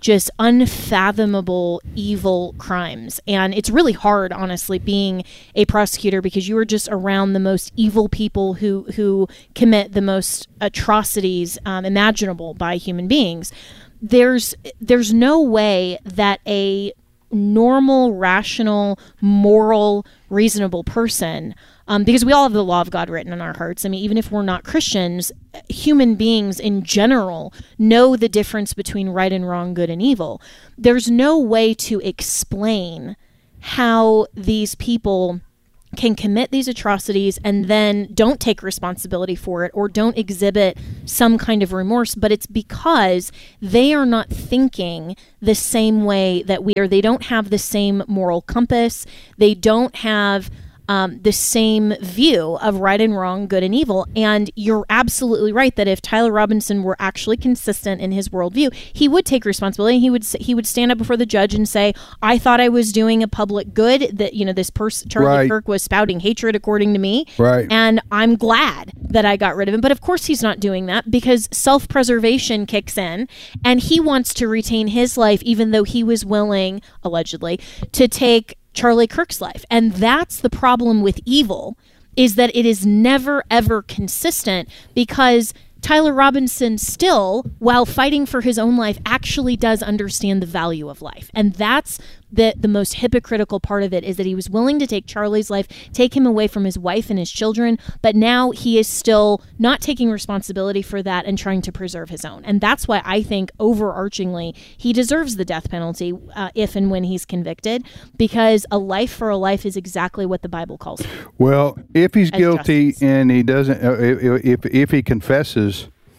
just unfathomable evil crimes. And it's really hard, honestly, being a prosecutor, because you are just around the most evil people who, who commit the most atrocities um, imaginable by human beings. There's there's no way that a normal, rational, moral, reasonable person, um, because we all have the law of God written in our hearts. I mean, even if we're not Christians, human beings in general know the difference between right and wrong, good and evil. There's no way to explain how these people can commit these atrocities and then don't take responsibility for it or don't exhibit some kind of remorse, but it's because they are not thinking the same way that we are. They don't have the same moral compass. They don't have Um, the same view of right and wrong, good and evil. And you're absolutely right that if Tyler Robinson were actually consistent in his worldview, he would take responsibility. He would he would stand up before the judge and say, "I thought I was doing a public good. That you know this person Charlie
Right.
Kirk was spouting hatred according to me,
Right.
and I'm glad that I got rid of him." But of course, he's not doing that because self-preservation kicks in, and he wants to retain his life, even though he was willing, allegedly, to take Charlie Kirk's life. And that's the problem with evil, is that it is never, ever consistent, because Tyler Robinson still, while fighting for his own life, actually does understand the value of life. And that's the, the most hypocritical part of it, is that he was willing to take Charlie's life, take him away from his wife and his children, but now he is still not taking responsibility for that and trying to preserve his own. And that's why I think, overarchingly, he deserves the death penalty uh, if and when he's convicted, because a life for a life is exactly what the Bible calls it.
Well, if he's
As
guilty
justice.
and he doesn't, uh, if, if if he confesses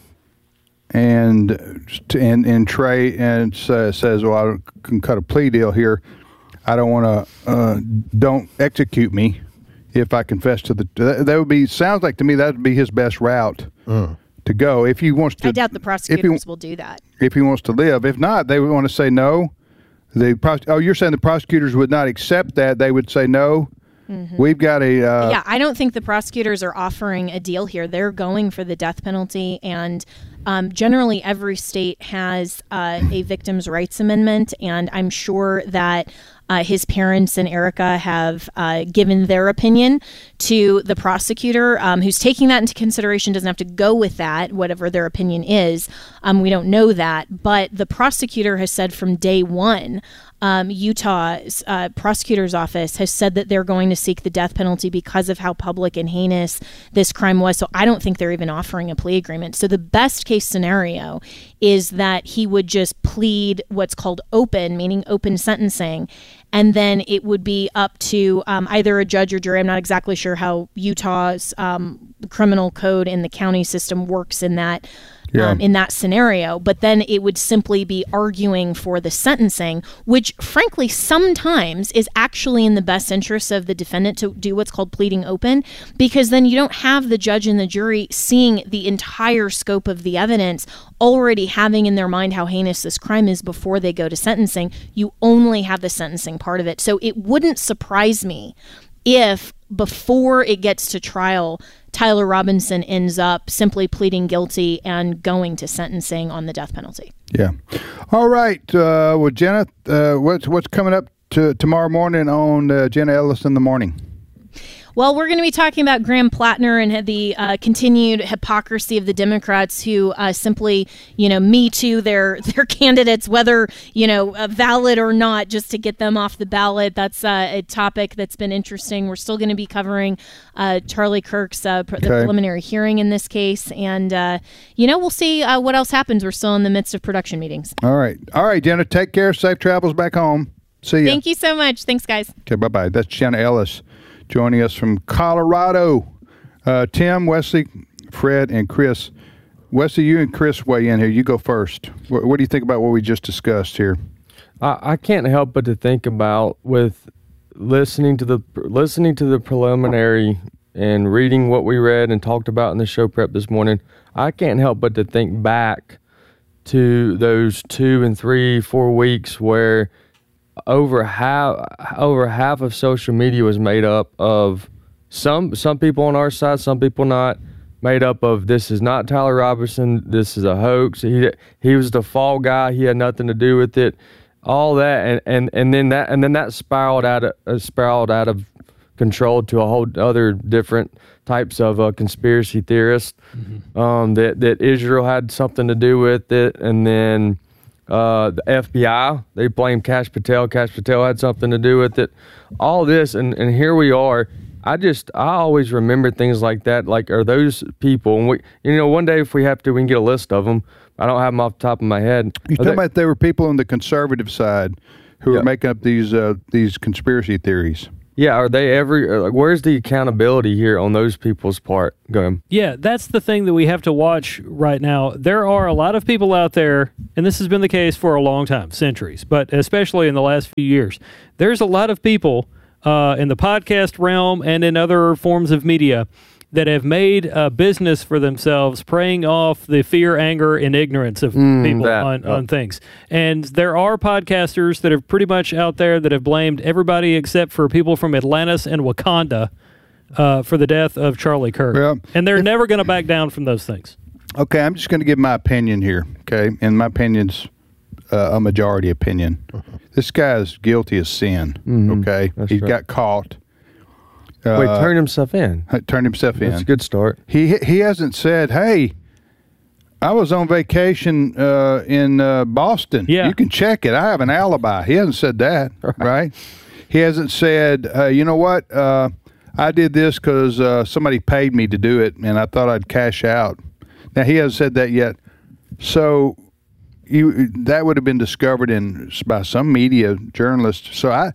and and and Trey and sa- says, "Well, I can cut a plea deal here. I don't want to. Uh, don't execute me if I confess to the." That, that would be. Sounds like to me that would be his best route
Mm.
to go if he wants to.
I doubt the prosecutors will do that.
If he wants to live. If not, they would want to say no. The pros- oh, you're saying the prosecutors would not accept that? They would say no.
Mhm.
We've got a. Uh,
yeah, I don't think the prosecutors are offering a deal here. They're going for the death penalty, and um, generally every state has uh, a victims' rights amendment, and I'm sure that uh, his parents and Erica have uh, given their opinion to the prosecutor, um, who's taking that into consideration. Doesn't have to go with that, whatever their opinion is. Um, we don't know that, but the prosecutor has said from day one, Um, Utah's uh, prosecutor's office has said that they're going to seek the death penalty because of how public and heinous this crime was. So I don't think they're even offering a plea agreement. So the best case scenario is that he would just plead what's called open, meaning open sentencing. And then it would be up to um, either a judge or jury. I'm not exactly sure how Utah's um, criminal code in the county system works in that
Yeah.
Um, in that scenario, but then it would simply be arguing for the sentencing, which frankly sometimes is actually in the best interest of the defendant to do what's called pleading open, because then you don't have the judge and the jury seeing the entire scope of the evidence, already having in their mind how heinous this crime is before they go to sentencing. You only have the sentencing part of it. So it wouldn't surprise me if before it gets to trial, Tyler Robinson ends up simply pleading guilty and going to sentencing on the death penalty.
Yeah. All right. Uh, well, Jenna, uh, what's what's coming up to tomorrow morning on uh, Jenna Ellis in the Morning?
Well, we're going to be talking about Graham Plattner and the uh, continued hypocrisy of the Democrats who uh, simply, you know, me too their their candidates, whether, you know, uh, valid or not, just to get them off the ballot. That's uh, a topic that's been interesting. We're still going to be covering uh, Charlie Kirk's uh, pr- the
Okay.
preliminary hearing in this case. And, uh, you know, we'll see uh, what else happens. We're still in the midst of production meetings.
All right. All right, Jenna, take care. Safe travels back home. See ya.
Thank you so much. Thanks, guys.
Okay, bye-bye. That's Jenna Ellis joining us from Colorado. Uh, Tim, Wesley, Fred, and Chris. Wesley, you and Chris weigh in here. You go first. What, what do you think about what we just discussed here?
I, I can't help but to think about, with listening to the listening to the preliminary and reading what we read and talked about in the show prep this morning, I can't help but to think back to those two and three, four weeks where over half over half of social media was made up of some some people on our side, some people not, made up of this is not Tyler Robinson, this is a hoax. He he was the fall guy. He had nothing to do with it. All that and, and, and then that and then that spiraled out of uh, spiraled out of control to a whole other different types of uh, conspiracy theorists. Mm-hmm. Um, that that Israel had something to do with it, and then uh, the F B I, they blamed Kash Patel. Kash Patel had something to do with it. All this, and, and here we are. I just I always remember things like that. Like, are those people? And we, you know, one day if we have to, we can get a list of them. I don't have them off the top of my head.
You're talking about there were people on the conservative side who
Yeah.
are making up these uh, these conspiracy theories.
Yeah, are they ever? Like, where's the accountability here on those people's part? Go ahead.
Yeah, that's the thing that we have to watch right now. There are a lot of people out there, and this has been the case for a long time, centuries, but especially in the last few years. There's a lot of people uh, in the podcast realm and in other forms of media that have made a business for themselves, preying off the fear, anger, and ignorance of
Mm,
people
that,
on,
oh.
on things. And there are podcasters that are pretty much out there that have blamed everybody except for people from Atlantis and Wakanda uh, for the death of Charlie Kirk.
Well,
and they're never going to back down from those things.
Okay, I'm just going to give my opinion here, okay? And my opinion's uh, a majority opinion. This guy is guilty of sin,
Mhm.
okay?
That's
He
right.
got caught.
Wait,
Uh,
turn himself in.
Turned himself in.
That's a good start.
He he hasn't said, "Hey, I was on vacation uh, in uh, Boston.
Yeah.
You can check it. I have an alibi." He hasn't said that, right? He hasn't said, uh, "You know what? Uh, I did this because uh, somebody paid me to do it, and I thought I'd cash out." Now he hasn't said that yet. So you that would have been discovered in by some media journalist. So I.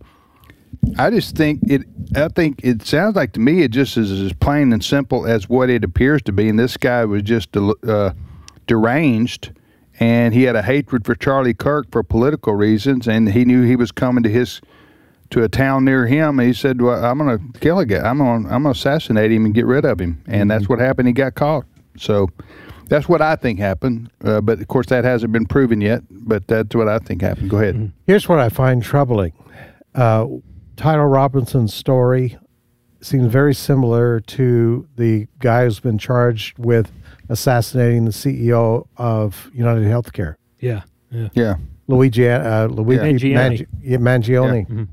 I just think it. I think it sounds like to me it just is as plain and simple as what it appears to be. And this guy was just uh, deranged, and he had a hatred for Charlie Kirk for political reasons, and he knew he was coming to his to a town near him. And he said, "Well, I'm going to kill a guy. I'm going. I'm going to assassinate him and get rid of him." And that's what happened. He got caught. So that's what I think happened. Uh, but of course, that hasn't been proven yet. But that's what I think happened. Go ahead.
Here's what I find troubling. Uh, Tyler Robinson's story seems very similar to the guy who's been charged with assassinating the C E O of United Healthcare,
Yeah. Yeah.
Yeah.
Luigi uh, Luigi
Yeah.
Mangi- yeah, Mangione.
Yeah.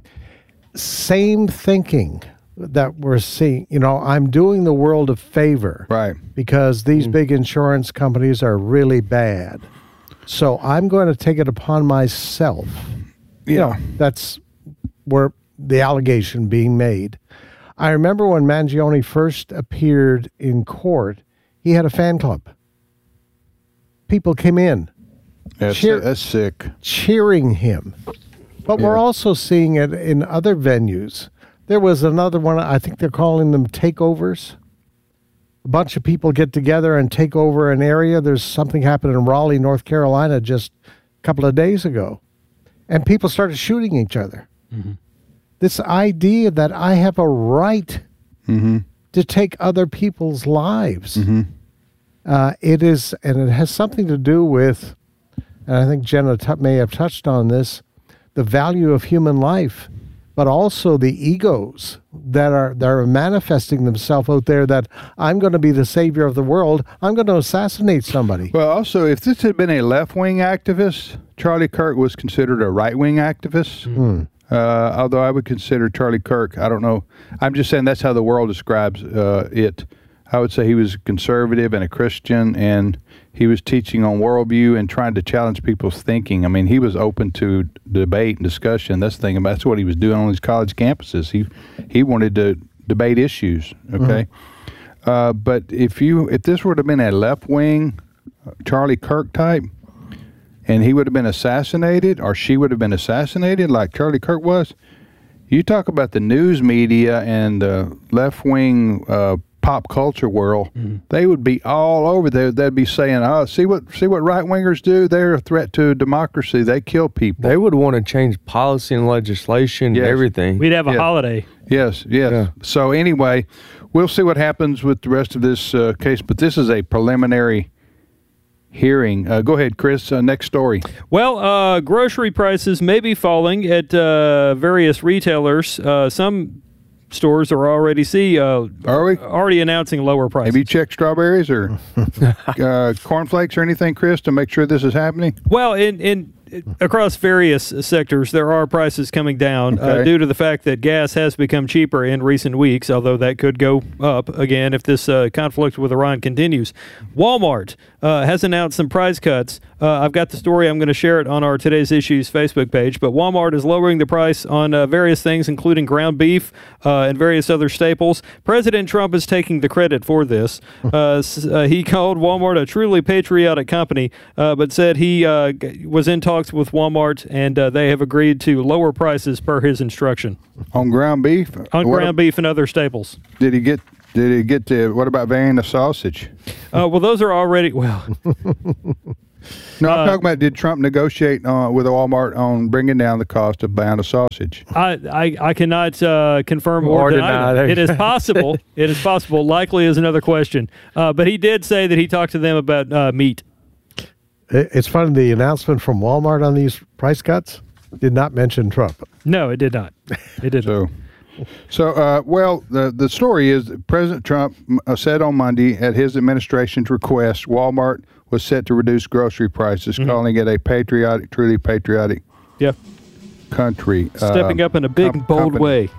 Same thinking that we're seeing. You know, I'm doing the world a favor,
Right.
because these big insurance companies are really bad. So I'm going to take it upon myself. You know, that's where the allegation being made. I remember when Mangione first appeared in court, he had a fan club. People came in
That's,
Cheer-
that's sick.
cheering him. But we're
Yeah.
also seeing it in other venues. There was another one, I think they're calling them takeovers. A bunch of people get together and take over an area. There's something happened in Raleigh, North Carolina just a couple of days ago. And people started shooting each other. This idea that I have a right
Mm-hmm.
to take other people's lives.
Mm-hmm.
Uh, it is, and it has something to do with, and I think Jenna t- may have touched on this, the value of human life, but also the egos that are that are manifesting themselves out there. That I'm going to be the savior of the world. I'm going to assassinate somebody.
Well, also, if this had been a left-wing activist, Charlie Kirk was considered a right-wing activist.
Hmm.
Uh, although I would consider Charlie Kirk, I don't know. I'm just saying that's how the world describes uh, it. I would say he was conservative and a Christian, and he was teaching on worldview and trying to challenge people's thinking. I mean, he was open to debate and discussion. That's the thing about that's what he was doing on these college campuses. He he wanted to debate issues. Okay, mm-hmm. uh, but if you if this would have been a left wing Charlie Kirk type, and he would have been assassinated, or she would have been assassinated like Charlie Kirk was, you talk about the news media and the left wing uh, pop culture world, mm-hmm. they would be all over there. They'd be saying, "Oh, see what see what right wingers do? They're a threat to democracy. They kill people."
They would want to change policy and legislation
Yes.
and everything.
We'd have a
Yeah.
holiday.
Yes, yes.
Yeah.
So anyway, we'll see what happens with the rest of this uh, case. But this is a preliminary hearing. Uh, go ahead, Chris. Uh, next story.
Well, uh, grocery prices may be falling at uh, various retailers. Uh, some stores are already see uh,
Are we?
already announcing lower prices.
Have you checked strawberries or uh, cornflakes or anything, Chris, to make sure this is happening?
Well, in in across various sectors, there are prices coming down
Okay.
uh, due to the fact that gas has become cheaper in recent weeks, although that could go up again if this uh, conflict with Iran continues. Walmart uh, has announced some price cuts. Uh, I've got the story. I'm going to share it on our Today's Issues Facebook page, but Walmart is lowering the price on uh, various things, including ground beef uh, and various other staples. President Trump is taking the credit for this. Uh, s- uh, he called Walmart a truly patriotic company, uh, but said he uh, g- was in talks with Walmart, and uh, they have agreed to lower prices per his instruction
On ground beef?
on
What
ground beef and other staples.
Did he get? Did he get to? What about Vienna sausage?
Uh, well, those are already well.
No, I'm
Uh,
talking about. Did Trump negotiate uh, with Walmart on bringing down the cost of Vienna sausage?
I, I, I cannot uh, confirm or,
Or
deny.
deny.
that. It is possible. It is possible. Likely is another question. Uh, but he did say that he talked to them about uh, meat.
It- It's funny, the announcement from Walmart on these price cuts did not mention Trump.
No, it did not. It didn't.
So, so uh, well, the the story is that President Trump uh, said on Monday at his administration's request, Walmart was set to reduce grocery prices,
Mm-hmm.
calling it a patriotic, truly patriotic
Yeah.
country.
Stepping
uh,
up in a big,
com-
bold
company.
way.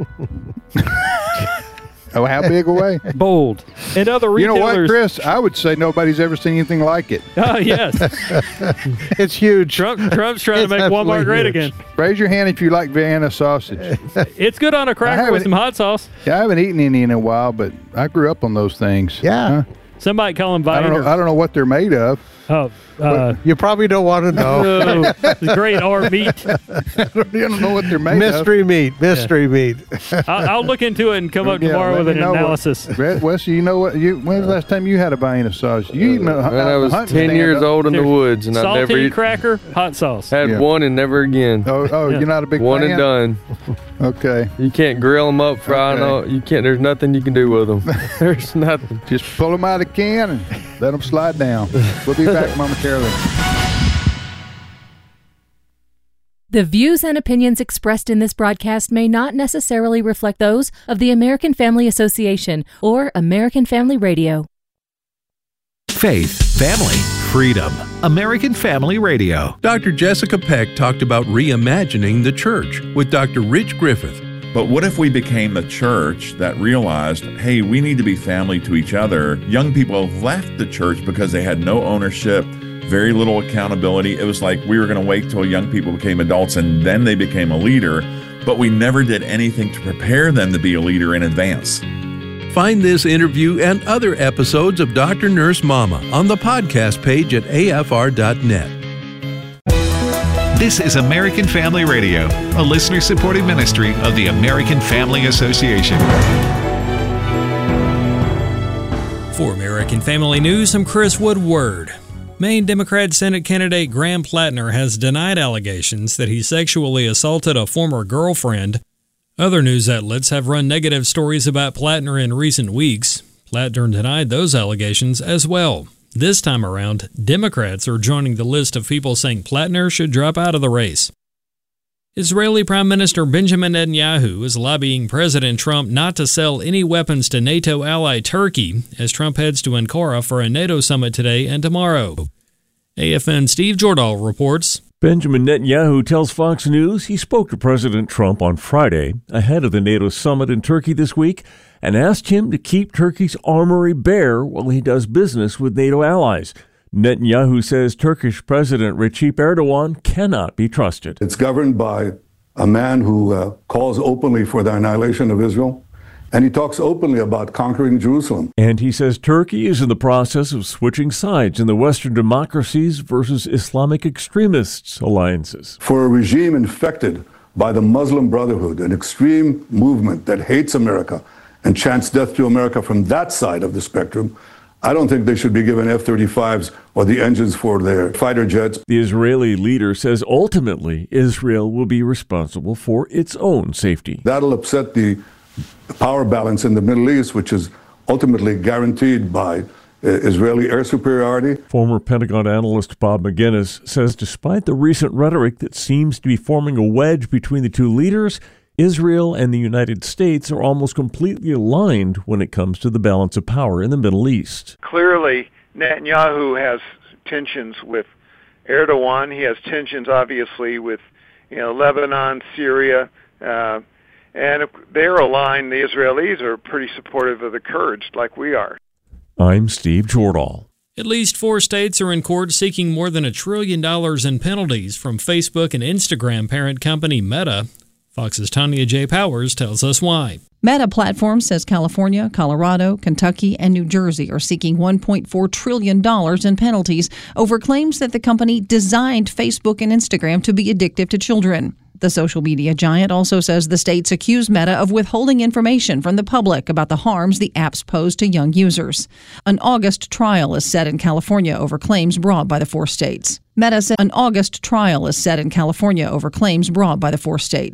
Oh, how big a way?
Bold. And other
You know
retailers.
what, Chris? I would say nobody's ever seen anything like it.
Oh, yes.
It's huge.
Trump, Trump's trying to
It's
make Walmart
absolutely
great
huge.
again.
Raise your hand if you like Vienna sausage.
It's good on a cracker
haven't-
with some hot sauce.
Yeah, I haven't eaten any in a while, but I grew up on those things.
Yeah.
Huh?
Some might call them
I don't know.
Vienna.
I don't know what they're made of.
Oh, uh,
You probably don't want to know.
oh, great or meat.
I don't know what they're made
Mystery meat. Mystery meat.
I'll, I'll look into it and come up
Yeah,
tomorrow
let
with
me
an
know what-
analysis.
of. Brett, Wesley, you know what? You, when was the last time you had a Vienna sausage? You eaten a,
When I was ten years old in the woods, and I've
Salty
never eat,
cracker, hot sauce.
had
Yeah.
one and never again.
Oh, oh you're not a big
One
fan?
and done.
Okay,
You can't grill them up, fry them
Okay.
up. You can't. There's nothing you can do with them. There's nothing.
just pull them out of the can and let them slide down. We'll be back momentarily.
The views and opinions expressed in this broadcast may not necessarily reflect those of the American Family Association or American Family Radio.
Faith, family, freedom. American Family Radio.
Doctor Jessica Peck talked about reimagining the church with Doctor Rich Griffith.
But what if we became the church that realized, hey, we need to be family to each other? Young people have left the church because they had no ownership, very little accountability. It was like we were going to wait till young people became adults and then they became a leader, but we never did anything to prepare them to be a leader in advance.
Find this interview and other episodes of Doctor Nurse Mama on the podcast page at A F R dot net.
This is American Family Radio, a listener-supported ministry of the American Family Association.
For American Family News, I'm Chris Woodward. Maine Democrat Senate candidate Graham Plattner has denied allegations that he sexually assaulted a former girlfriend. Other news outlets have run negative stories about Plattner in recent weeks. Plattner denied those allegations as well. This time around, Democrats are joining the list of people saying Plattner should drop out of the race. Israeli Prime Minister Benjamin Netanyahu is lobbying President Trump not to sell any weapons to NATO ally Turkey as Trump heads to Ankara for a NATO summit today and tomorrow. A F N Steve Jordahl reports.
Benjamin Netanyahu tells Fox News he spoke to President Trump on Friday ahead of the NATO summit in Turkey this week and asked him to keep Turkey's armory bare while he does business with NATO allies. Netanyahu says Turkish President Recep Erdogan cannot be trusted.
It's governed by a man who uh, calls openly for the annihilation of Israel, and he talks openly about conquering Jerusalem.
And he says Turkey is in the process of switching sides in the Western democracies versus Islamic extremists alliances.
For a regime infected by the Muslim Brotherhood, an extreme movement that hates America and chants death to America from that side of the spectrum, I don't think they should be given F thirty-fives or the engines for their fighter jets.
The Israeli leader says ultimately Israel will be responsible for its own safety.
That'll upset the power balance in the Middle East, which is ultimately guaranteed by uh, Israeli air superiority.
Former Pentagon analyst Bob McGinnis says despite the recent rhetoric that seems to be forming a wedge between the two leaders, Israel and the United States are almost completely aligned when it comes to the balance of power in the Middle East.
Clearly, Netanyahu has tensions with Erdogan. He has tensions, obviously, with you know Lebanon, Syria, uh, and they're aligned. The Israelis are pretty supportive of the Kurds, like we are.
I'm Steve Jordahl.
At least four states are in court seeking more than a trillion dollars in penalties from Facebook and Instagram parent company Meta. Fox's Tanya J. Powers tells us why.
Meta Platforms says California, Colorado, Kentucky, and New Jersey are seeking one point four trillion dollars in penalties over claims that the company designed Facebook and Instagram to be addictive to children. The social media giant also says the states accuse Meta of withholding information from the public about the harms the apps pose to young users. An August trial is set in California over claims brought by the four states. Meta said an August trial is set in California over claims brought by the four states.